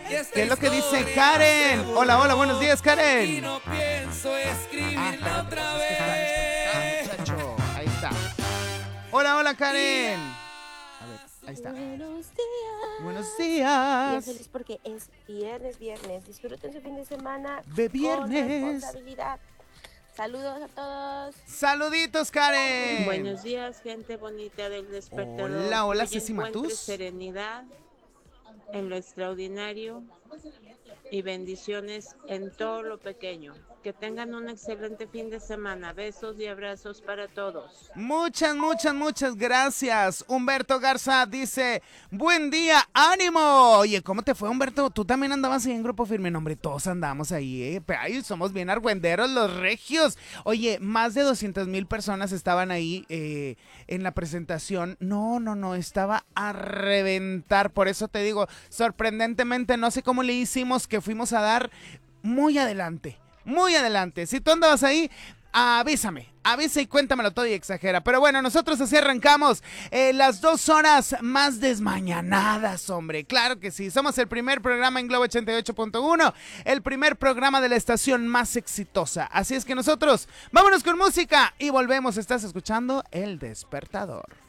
¿Qué es lo que dice Karen? Hola, hola, buenos días, Karen. No pienso escribirla otra Es que estaba vez. muchacho. Ahí está. Hola, hola, Karen. A ver, ahí está. Buenos días. Buenos Bien días. feliz porque es viernes. Disfruten su fin de semana De con viernes. responsabilidad. Saludos a todos. Saluditos, Karen. Buenos días, gente bonita del despertador. Hola, hola, Que hoy Ceci encuentre Matus. serenidad en lo extraordinario y bendiciones en todo lo pequeño. Que tengan un excelente fin de semana. Besos y abrazos para todos. Muchas, muchas, muchas gracias. Humberto Garza dice, buen día, ánimo. Oye, ¿cómo te fue, Humberto? Tú también andabas ahí en Grupo Firme. No, hombre, todos andamos ahí, Pero ay, somos bien argüenderos los regios. Oye, más de 200,000 personas estaban ahí en la presentación. No, estaba a reventar. Por eso te digo, sorprendentemente, no sé cómo le hicimos que fuimos a dar muy adelante. Muy adelante. Si tú andabas ahí, avisa y cuéntamelo todo y exagera. Pero bueno, nosotros así arrancamos las 2 horas más desmañanadas, hombre. Claro que sí, somos el primer programa en Globo 88.1, el primer programa de la estación más exitosa. Así es que nosotros, vámonos con música y volvemos. Estás escuchando El Despertador.